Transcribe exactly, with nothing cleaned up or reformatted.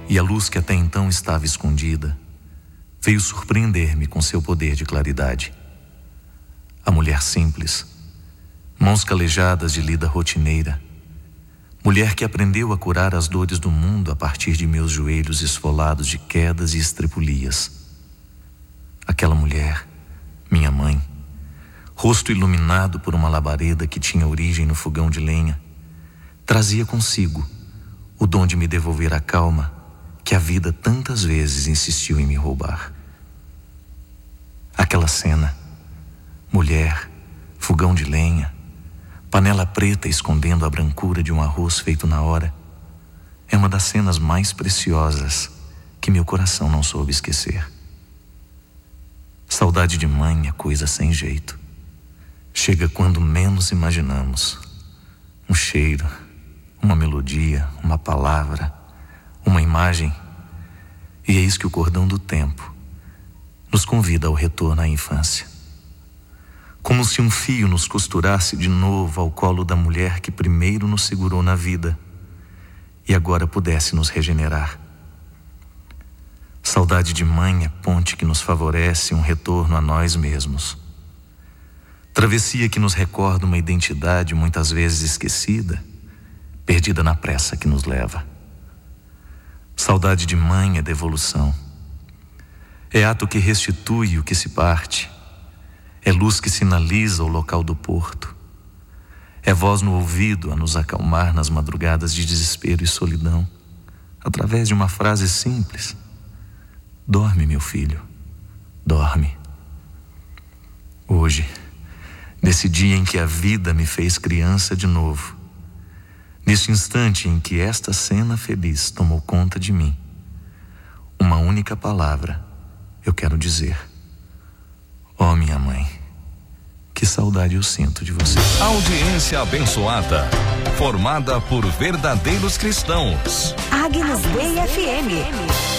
E a luz que até então estava escondida veio surpreender-me com seu poder de claridade. A mulher simples, mãos calejadas de lida rotineira, mulher que aprendeu a curar as dores do mundo a partir de meus joelhos esfolados de quedas e estrepulias. Aquela mulher, minha mãe, rosto iluminado por uma labareda que tinha origem no fogão de lenha, trazia consigo o dom de me devolver a calma que a vida tantas vezes insistiu em me roubar. Aquela cena, mulher, fogão de lenha, panela preta escondendo a brancura de um arroz feito na hora, é uma das cenas mais preciosas que meu coração não soube esquecer. Saudade de mãe é coisa sem jeito. Chega quando menos imaginamos. Um cheiro, uma melodia, uma palavra, uma imagem. E eis que o cordão do tempo nos convida ao retorno à infância. Como se um fio nos costurasse de novo ao colo da mulher que primeiro nos segurou na vida e agora pudesse nos regenerar. Saudade de mãe é ponte que nos favorece um retorno a nós mesmos. Travessia que nos recorda uma identidade muitas vezes esquecida, perdida na pressa que nos leva. Saudade de mãe é devolução. É ato que restitui o que se parte. É luz que sinaliza o local do porto. É voz no ouvido a nos acalmar nas madrugadas de desespero e solidão, através de uma frase simples: dorme, meu filho, dorme. Hoje, nesse dia em que a vida me fez criança de novo, nesse instante em que esta cena feliz tomou conta de mim, uma única palavra eu quero dizer: ó minha mãe, que saudade eu sinto de você. Audiência abençoada, formada por verdadeiros cristãos. Agnus Dei F M.